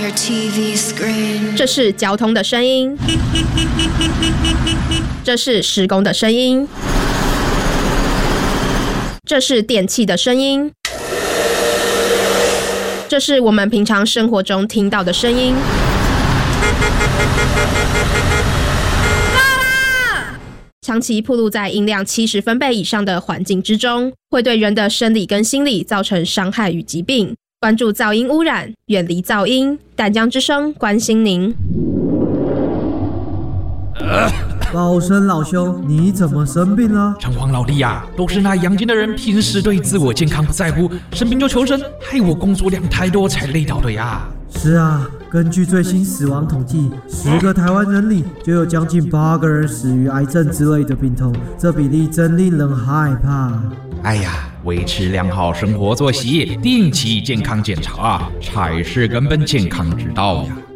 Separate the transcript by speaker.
Speaker 1: your TV screen.
Speaker 2: 这是交通的声音，这是施工的声音，这是电器的声音，这是我们平常生活中听到的声音。长期暴露在音量70分贝以上的环境之中，会对人的生理跟心理造成伤害与疾病。关注噪音污染，远离噪音。淡江之声关心您。
Speaker 3: 宝生老兄，你怎么生病了？
Speaker 4: 城隍老弟呀，都是那阳间的人平时对自我健康不在乎，生病就求神，害我工作量太多才累倒的呀。
Speaker 3: 是啊，根据最新死亡统计，10个台湾人里就有将近8个人死于癌症之类的病痛，这比例真令人害怕。
Speaker 4: 哎呀，维持良好生活作息，定期健康检查才是根本健康之道呀。